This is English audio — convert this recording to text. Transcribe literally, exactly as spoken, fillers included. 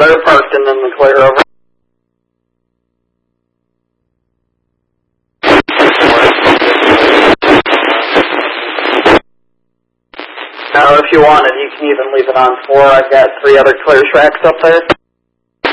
They're parked and then the clear over. Now, if you wanted, you can even leave it on four. I've got three other clear tracks up there.